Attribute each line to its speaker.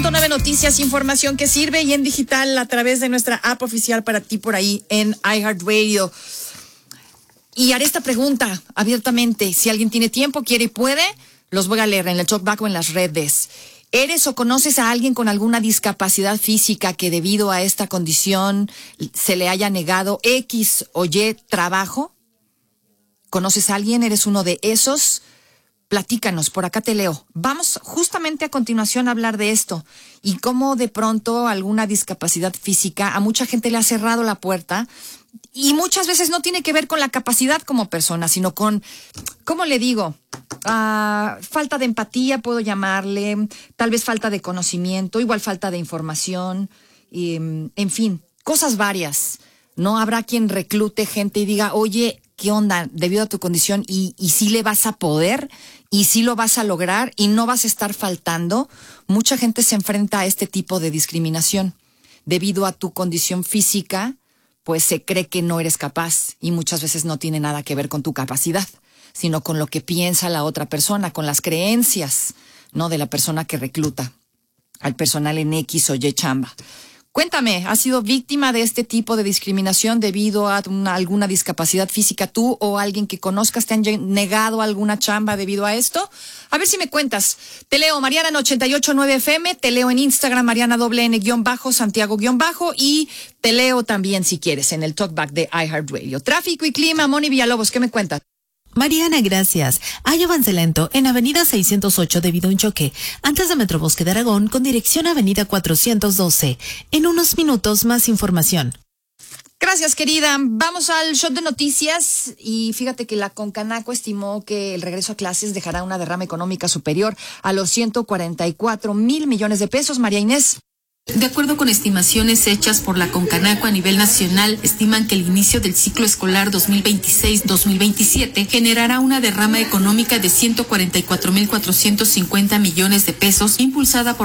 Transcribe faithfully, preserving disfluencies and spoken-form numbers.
Speaker 1: Shot nueve Noticias, información que sirve y en digital a través de nuestra app oficial para ti por ahí en iHeartRadio. Y haré esta pregunta abiertamente. Si alguien tiene tiempo, quiere y puede, los voy a leer en el talkback o en las redes. ¿Eres o conoces a alguien con alguna discapacidad física que debido a esta condición se le haya negado X o Y trabajo? ¿Conoces a alguien? ¿Eres uno de esos? Platícanos, por acá te leo. Vamos justamente a continuación a hablar de esto y cómo de pronto alguna discapacidad física a mucha gente le ha cerrado la puerta y muchas veces no tiene que ver con la capacidad como persona, sino con, ¿cómo le digo? Uh, falta de empatía, puedo llamarle, tal vez falta de conocimiento, igual falta de información, y, en fin, cosas varias. No habrá quien reclute gente y diga, oye, ¿qué onda? Debido a tu condición, y, y sí le vas a poder, y sí lo vas a lograr, y no vas a estar faltando. Mucha gente se enfrenta a este tipo de discriminación. Debido a tu condición física, pues se cree que no eres capaz, y muchas veces no tiene nada que ver con tu capacidad, sino con lo que piensa la otra persona, con las creencias, ¿no?, de la persona que recluta al personal en X o Y chamba. Cuéntame, ¿has sido víctima de este tipo de discriminación debido a una, alguna discapacidad física tú o alguien que conozcas te han negado alguna chamba debido a esto? A ver si me cuentas. Te leo Mariana en ochenta y ocho punto nueve F M, te leo en Instagram Mariana doble N guión bajo, Santiago guión bajo y te leo también si quieres en el talkback de iHeartRadio. Tráfico y clima, Moni Villalobos, ¿qué me cuentas?
Speaker 2: Mariana, gracias. Hay avance lento en Avenida seiscientos ocho debido a un choque antes de Metrobosque de Aragón con dirección a Avenida cuatrocientos doce. En unos minutos más información.
Speaker 1: Gracias, querida. Vamos al shot de noticias y fíjate que la Concanaco estimó que el regreso a clases dejará una derrama económica superior a los ciento cuarenta y cuatro mil millones de pesos. María Inés.
Speaker 3: De acuerdo con estimaciones hechas por la Concanaco a nivel nacional, estiman que el inicio del ciclo escolar dos mil veintiséis dos mil veintisiete generará una derrama económica de ciento cuarenta y cuatro mil cuatrocientos cincuenta millones de pesos, impulsada por